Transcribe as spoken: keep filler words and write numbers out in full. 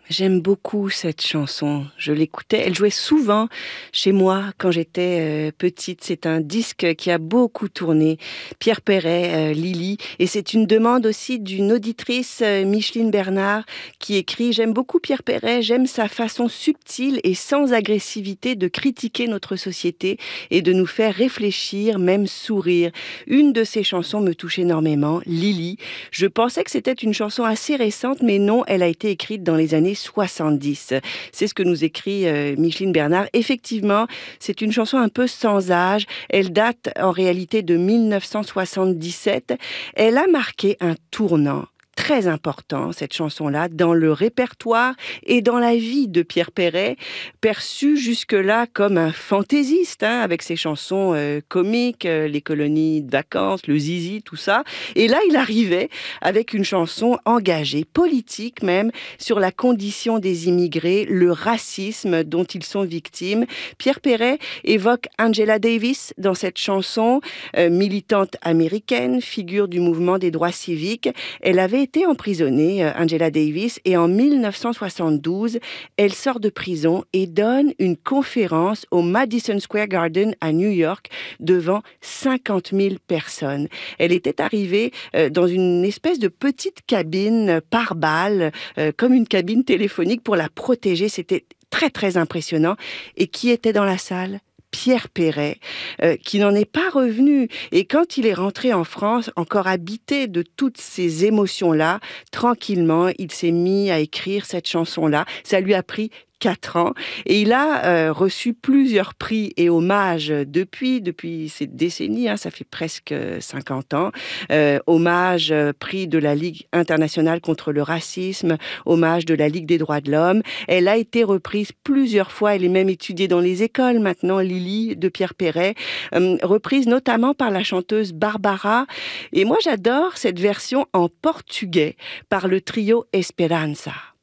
J'aime beaucoup cette chanson. Je l'écoutais, elle jouait souvent chez moi quand j'étais euh, petite. C'est un disque qui a beaucoup tourné. Pierre Perret, euh, Lily. Et c'est une demande aussi d'une auditrice, euh, Micheline Bernard, qui écrit: j'aime beaucoup Pierre Perret, j'aime sa façon subtile et sans agressivité de critiquer notre société et de nous faire réfléchir, même sourire. Une de ses chansons me touche énormément, Lily. Je pensais que c'était une chanson assez récente, mais non, elle a été écrite dans les années soixante-dix. C'est ce que nous écrit euh, Micheline Bernard. Effectivement, c'est une chanson un peu sans âge. Elle date en réalité de mille neuf cent soixante-dix-sept. Elle a marqué un tournant très important, cette chanson-là, dans le répertoire et dans la vie de Pierre Perret, perçu jusque-là comme un fantaisiste, hein, avec ses chansons euh, comiques, euh, les colonies de vacances, le zizi, tout ça. Et là, il arrivait avec une chanson engagée, politique même, sur la condition des immigrés, le racisme dont ils sont victimes. Pierre Perret évoque Angela Davis dans cette chanson, euh, militante américaine, figure du mouvement des droits civiques. Elle avait été emprisonnée, Angela Davis, et en mille neuf cent soixante-douze, elle sort de prison et donne une conférence au Madison Square Garden à New York devant cinquante mille personnes. Elle était arrivée euh, dans une espèce de petite cabine par balle, euh, comme une cabine téléphonique pour la protéger. C'était très très impressionnant. Et qui était dans la salle ? Pierre Perret, euh, qui n'en est pas revenu. Et quand il est rentré en France, encore habité de toutes ces émotions-là, tranquillement, il s'est mis à écrire cette chanson-là. Ça lui a pris quatre ans. Et il a euh, reçu plusieurs prix et hommages depuis, depuis ces décennies, hein, ça fait presque cinquante ans. Euh, hommage, euh, prix de la Ligue internationale contre le racisme, hommage de la Ligue des droits de l'homme. Elle a été reprise plusieurs fois, elle est même étudiée dans les écoles maintenant, Lily de Pierre Perret, euh, reprise notamment par la chanteuse Barbara. Et moi j'adore cette version en portugais par le trio Esperança.